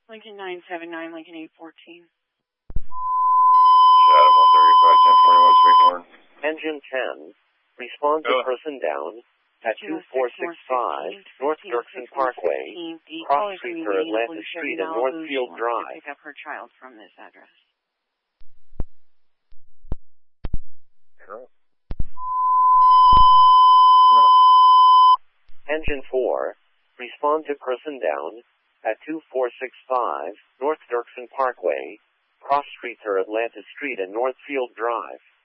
Lincoln 979, Lincoln 814. Shadow 135, 1041, Straightforward. Engine 10, respond to person down at 2465 North Dirksen Parkway, Cross Street to Atlantis Street and Northfield Drive. Pick up her child from this address. Engine 4, respond to person down at 2465 North Dirksen Parkway, Cross Street to Atlantis Street and Northfield Drive.